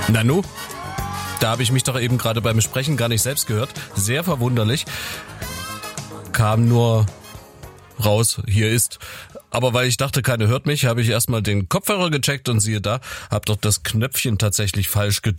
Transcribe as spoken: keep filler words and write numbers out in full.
Nanu? Da habe ich mich doch eben gerade beim Sprechen gar nicht selbst gehört. Sehr verwunderlich. Kam nur raus, hier ist. Aber weil ich dachte, keiner hört mich, habe ich erstmal den Kopfhörer gecheckt und siehe da, habe doch das Knöpfchen tatsächlich falsch gedrückt.